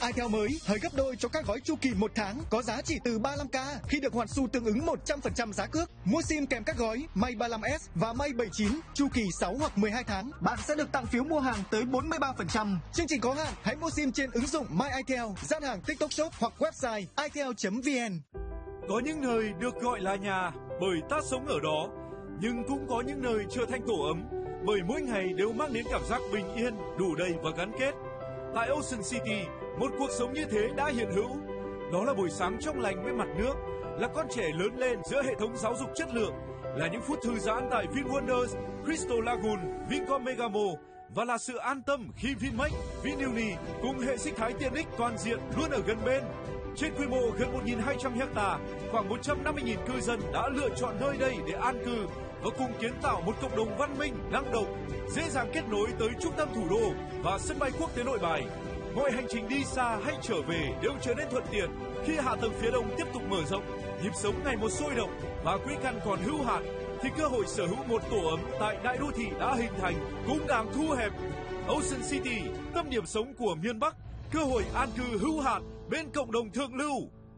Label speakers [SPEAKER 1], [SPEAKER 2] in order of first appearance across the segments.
[SPEAKER 1] iTel mới hời gấp đôi cho các gói chu kỳ 1 tháng có giá chỉ từ 35k khi được hoàn xu tương ứng 100% giá cước. Mua sim kèm các gói May 35S và May 79 chu kỳ 6 hoặc 12 tháng, bạn sẽ được tặng phiếu mua hàng tới 43%. Chương trình có hạn, hãy mua sim trên ứng dụng My iTel, gian hàng TikTok Shop hoặc website itel.vn.
[SPEAKER 2] Có những nơi được gọi là nhà bởi ta sống ở đó, nhưng cũng có những nơi trở thành tổ ấm bởi mỗi ngày đều mang đến cảm giác bình yên, đủ đầy và gắn kết. Tại Ocean City, một cuộc sống như thế đã hiện hữu. Đó là buổi sáng trong lành với mặt nước, là con trẻ lớn lên giữa hệ thống giáo dục chất lượng, là những phút thư giãn tại VinWonders, Crystal Lagoon, Vincom Megamo và là sự an tâm khi Vinmec, Vinuni cùng hệ sinh thái tiện ích toàn diện luôn ở gần bên. Trên quy mô gần 1.200 ha, khoảng 150.000 cư dân đã lựa chọn nơi đây để an cư và cùng kiến tạo một cộng đồng văn minh, năng động, dễ dàng kết nối tới trung tâm thủ đô và sân bay quốc tế Nội Bài. Mọi hành trình đi xa hay trở về đều trở nên thuận tiện khi hạ tầng phía đông tiếp tục mở rộng, nhịp sống ngày một sôi động và quỹ căn còn hữu hạn, thì cơ hội sở hữu một tổ ấm tại đại đô thị đã hình thành cũng đang thu hẹp. Ocean City, tâm điểm sống của miền Bắc, cơ hội an cư hữu hạn bên cộng đồng thượng lưu.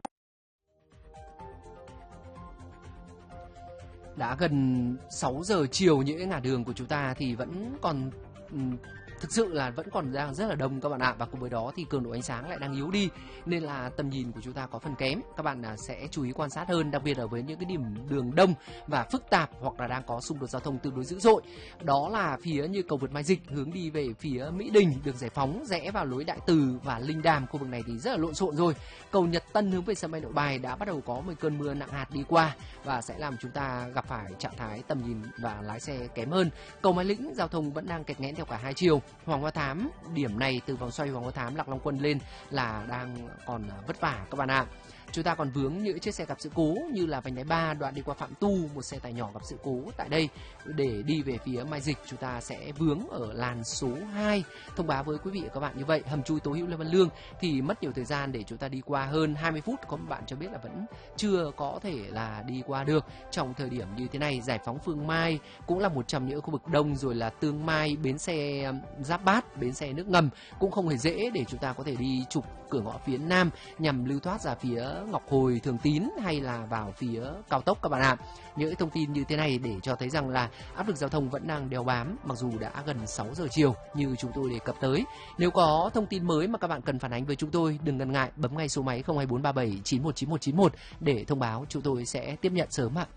[SPEAKER 3] Đã gần 6 giờ chiều, những ngả đường của chúng ta thì vẫn còn thực sự là vẫn còn đang rất là đông các bạn ạ, và cùng với đó thì cường độ ánh sáng lại đang yếu đi nên là tầm nhìn của chúng ta có phần kém. Các bạn sẽ chú ý quan sát hơn, đặc biệt là với những cái điểm đường đông và phức tạp hoặc là đang có xung đột giao thông tương đối dữ dội. Đó là phía như cầu vượt Mai Dịch hướng đi về phía Mỹ Đình, đường Giải Phóng rẽ vào lối Đại Từ và Linh Đàm, khu vực này thì rất là lộn xộn rồi. Cầu Nhật Tân hướng về sân bay Nội Bài đã bắt đầu có một cơn mưa nặng hạt đi qua và sẽ làm chúng ta gặp phải trạng thái tầm nhìn và lái xe kém hơn. Cầu Mai Lĩnh giao thông vẫn đang kẹt nghẽn theo cả hai chiều. Hoàng Hoa Thám, điểm này từ vòng xoay Hoàng Hoa Thám Lạc Long Quân lên là đang còn vất vả các bạn ạ. Chúng ta còn vướng những chiếc xe gặp sự cố như là vành đai 3 đoạn đi qua Phạm Tu, một xe tải nhỏ gặp sự cố tại đây. Để đi về phía Mai Dịch chúng ta sẽ vướng ở làn số 2. Thông báo với quý vị và các bạn như vậy. Hầm chui Tố Hữu Lê Văn Lương thì mất nhiều thời gian để chúng ta đi qua hơn 20 phút. Có một bạn cho biết là vẫn chưa có thể là đi qua được trong thời điểm như thế này. Giải Phóng Phương Mai cũng là một trong những khu vực đông, rồi là Tương Mai, bến xe Giáp Bát, bến xe nước ngầm cũng không hề dễ để chúng ta có thể đi trục cửa ngõ phía Nam nhằm lưu thoát ra phía Ngọc Hồi, Thường Tín hay là vào phía cao tốc các bạn ạ. Những thông tin như thế này để cho thấy rằng là áp lực giao thông vẫn đang đeo bám mặc dù đã gần 6 giờ chiều như chúng tôi đề cập tới. Nếu có thông tin mới mà các bạn cần phản ánh với chúng tôi, đừng ngần ngại bấm ngay số máy 02437 919191 để thông báo, chúng tôi sẽ tiếp nhận sớm ạ.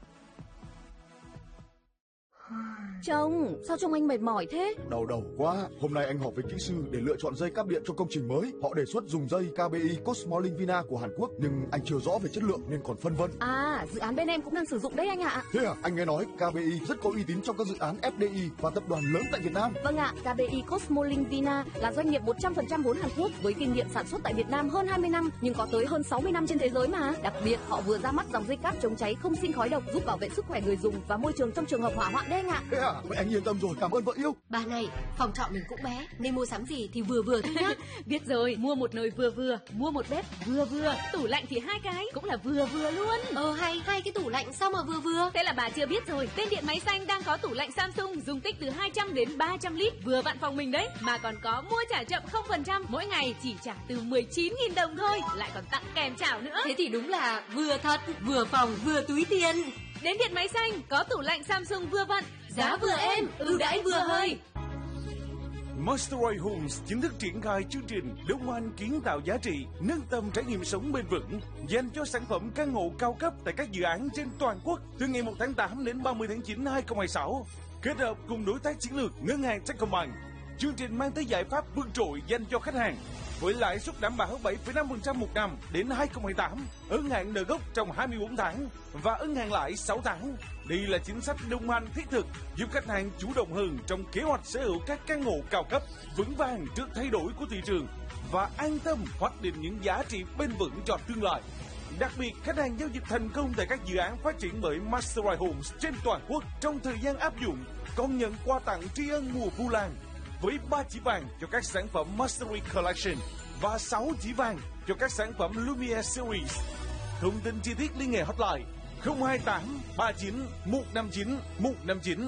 [SPEAKER 4] Chồng, sao trông anh mệt mỏi thế?
[SPEAKER 5] Đau đầu quá. Hôm nay anh họp với kỹ sư để lựa chọn dây cáp điện cho công trình mới. Họ đề xuất dùng dây KBI Cosmolink Vina của Hàn Quốc, nhưng anh chưa rõ về chất lượng nên còn phân vân.
[SPEAKER 4] À, dự án bên em cũng đang sử dụng đấy anh ạ.
[SPEAKER 5] Thế à? Anh nghe nói KBI rất có uy tín trong các dự án FDI và tập đoàn lớn tại Việt Nam.
[SPEAKER 4] Vâng ạ, KBI Cosmolink Vina là doanh nghiệp 100% vốn Hàn Quốc với kinh nghiệm sản xuất tại Việt Nam hơn 20 năm, nhưng có tới hơn 60 năm trên thế giới mà. Đặc biệt, họ vừa ra mắt dòng dây cáp chống cháy không sinh khói độc, giúp bảo vệ sức khỏe người dùng và môi trường trong trường hợp hỏa hoạn đấy anh ạ.
[SPEAKER 5] Thế à? Vậy anh yên tâm rồi, cảm ơn vợ yêu.
[SPEAKER 6] Bà này, phòng trọ mình cũng bé nên mua sắm gì thì vừa vừa thôi nhá.
[SPEAKER 7] Biết rồi, mua một nồi vừa vừa, mua một bếp vừa vừa, tủ lạnh thì 2 cái cũng là vừa vừa luôn.
[SPEAKER 6] Hay, 2 cái tủ lạnh sao mà vừa vừa?
[SPEAKER 7] Thế là bà chưa biết rồi, bên Điện Máy Xanh đang có tủ lạnh Samsung dung tích từ 200 đến 300 lít vừa vặn phòng mình đấy, mà còn có mua trả chậm 0%, mỗi ngày chỉ trả từ 19.000 đồng thôi, lại còn tặng kèm chảo nữa.
[SPEAKER 6] Thế thì đúng là vừa thật, vừa phòng, vừa túi tiền.
[SPEAKER 7] Đến Điện Máy Xanh có tủ lạnh Samsung vừa vặn,
[SPEAKER 6] giá vừa êm, ưu đãi vừa hơi.
[SPEAKER 2] Mastery Homes chính thức triển khai chương trình Đông Anh kiến tạo giá trị, nâng tầm trải nghiệm sống bền vững dành cho sản phẩm căn hộ cao cấp tại các dự án trên toàn quốc từ ngày 1 tháng 8 đến 30 tháng 9 2026. Kết hợp cùng đối tác chiến lược ngân hàng Techcombank, chương trình mang tới giải pháp vượt trội dành cho khách hàng với lãi suất đảm bảo 7,5% một năm đến 2028, ân hạn nợ gốc trong 24 tháng và ân hạn lãi 6 tháng. Đây là chính sách đồng hành thiết thực giúp khách hàng chủ động hơn trong kế hoạch sở hữu các căn hộ cao cấp, vững vàng trước thay đổi của thị trường và an tâm hoạch định những giá trị bền vững cho tương lai. Đặc biệt, khách hàng giao dịch thành công tại các dự án phát triển bởi Mastery Homes trên toàn quốc trong thời gian áp dụng còn nhận quà tặng tri ân mùa Vu Lan với 3 chỉ vàng cho các sản phẩm Mastery Collection và 6 chỉ vàng cho các sản phẩm Lumiere Series. Thông tin chi tiết liên hệ hotline 028 39 159 159.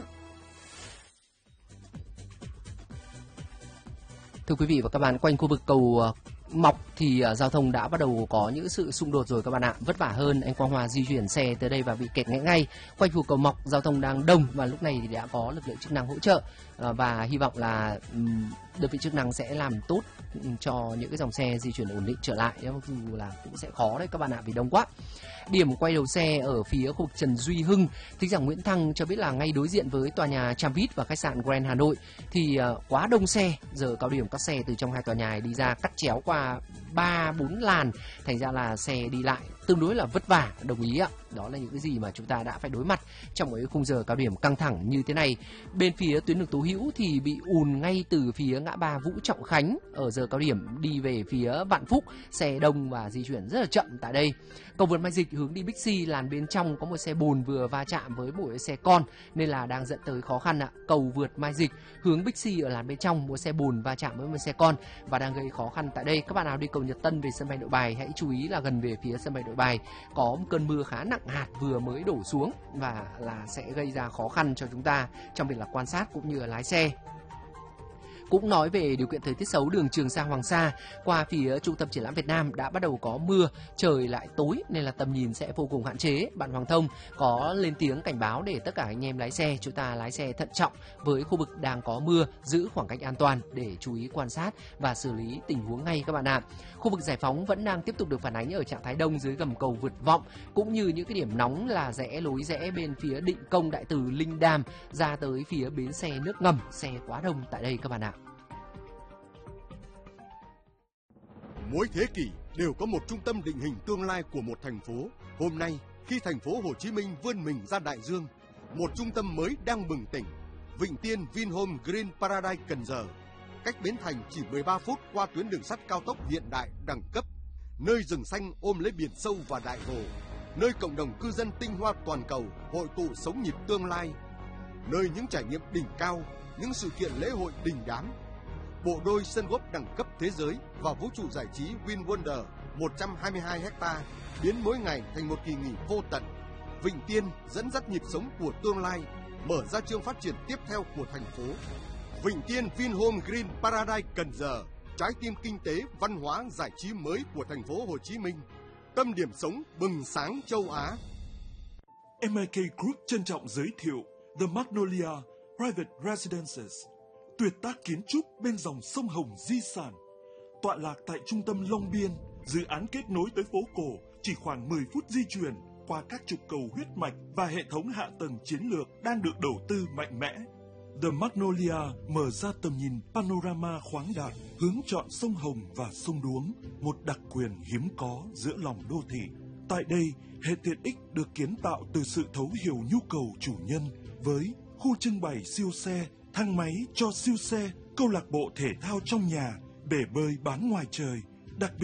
[SPEAKER 3] Thưa quý vị và các bạn, quanh khu vực cầu mọc thì giao thông đã bắt đầu có những sự xung đột rồi các bạn ạ. Vất vả hơn, anh Quang Hòa di chuyển xe tới đây và bị kẹt ngay. Quanh khu cầu Mọc giao thông đang đông và lúc này thì đã có lực lượng chức năng hỗ trợ và hy vọng là đơn vị chức năng sẽ làm tốt cho những cái dòng xe di chuyển ổn định trở lại, dù là cũng sẽ khó đấy các bạn ạ vì đông quá. Điểm quay đầu xe ở phía khu vực Trần Duy Hưng, thính giả Nguyễn Thăng cho biết là ngay đối diện với tòa nhà Tramvit và khách sạn Grand Hà Nội thì quá đông xe, giờ cao điểm các xe từ trong hai tòa nhà này đi ra cắt chéo qua 3-4 làn, thành ra là xe đi lại tương đối là vất vả, đồng ý ạ. Đó là những cái gì mà chúng ta đã phải đối mặt trong cái khung giờ cao điểm căng thẳng như thế này. Bên phía tuyến đường Tố Hữu thì bị ùn ngay từ phía ngã ba Vũ Trọng Khánh ở giờ cao điểm đi về phía Vạn Phúc, xe đông và di chuyển rất là chậm tại đây. Cầu vượt Mai Dịch hướng đi Bixi, làn bên trong có một xe bồn vừa va chạm với một xe con nên là đang dẫn tới khó khăn ạ. Cầu vượt Mai Dịch hướng Bixi ở làn bên trong, một xe bồn va chạm với một xe con và đang gây khó khăn tại đây. Các bạn nào đi cầu Nhật Tân về sân bay Nội Bài hãy chú ý là gần về phía sân bay Nội Bài có một cơn mưa khá nặng hạt vừa mới đổ xuống và là sẽ gây ra khó khăn cho chúng ta trong việc là quan sát cũng như là lái xe. Cũng nói về điều kiện thời tiết xấu, đường Trường Sa Hoàng Sa qua phía Trung tâm Triển lãm Việt Nam đã bắt đầu có mưa, trời lại tối nên là tầm nhìn sẽ vô cùng hạn chế. Bạn Hoàng Thông có lên tiếng cảnh báo để tất cả anh em lái xe, chúng ta lái xe thận trọng với khu vực đang có mưa, giữ khoảng cách an toàn để chú ý quan sát và xử lý tình huống ngay các bạn ạ. Khu vực Giải Phóng vẫn đang tiếp tục được phản ánh ở trạng thái đông dưới gầm cầu Vượt Vọng, cũng như những cái điểm nóng là lối rẽ bên phía Định Công, Đại Từ, Linh Đàm ra tới phía bến xe nước ngầm, xe quá đông tại đây các bạn ạ.
[SPEAKER 8] Mỗi thế kỷ đều có một trung tâm định hình tương lai của một thành phố. Hôm nay, khi thành phố Hồ Chí Minh vươn mình ra đại dương, một trung tâm mới đang bừng tỉnh. Vịnh Tiên Vinhome Green Paradise Cần Giờ, cách Bến Thành chỉ 13 phút qua tuyến đường sắt cao tốc hiện đại đẳng cấp, nơi rừng xanh ôm lấy biển sâu và đại hồ, nơi cộng đồng cư dân tinh hoa toàn cầu hội tụ sống nhịp tương lai, nơi những trải nghiệm đỉnh cao, những sự kiện lễ hội đình đám. Bộ đôi sân golf đẳng cấp thế giới và vũ trụ giải trí Win Wonder 122 ha biến mỗi ngày thành một kỳ nghỉ vô tận. Vịnh Tiên dẫn dắt nhịp sống của tương lai, mở ra chương phát triển tiếp theo của thành phố. Vịnh Tiên Vinhome Green Paradise Cần Giờ, trái tim kinh tế, văn hóa, giải trí mới của thành phố Hồ Chí Minh, tâm điểm sống bừng sáng châu Á.
[SPEAKER 2] MIK Group trân trọng giới thiệu The Magnolia Private Residences, tuyệt tác kiến trúc bên dòng sông Hồng di sản, tọa lạc tại trung tâm Long Biên. Dự án kết nối tới phố cổ chỉ khoảng 10 phút di chuyển qua các trục cầu huyết mạch và hệ thống hạ tầng chiến lược đang được đầu tư mạnh mẽ. The Magnolia mở ra tầm nhìn panorama khoáng đạt, hướng chọn sông Hồng và sông Đuống, một đặc quyền hiếm có giữa lòng đô thị. Tại đây, hệ tiện ích được kiến tạo từ sự thấu hiểu nhu cầu chủ nhân với khu trưng bày siêu xe, thang máy cho siêu xe, câu lạc bộ thể thao trong nhà, bể bơi bán ngoài trời,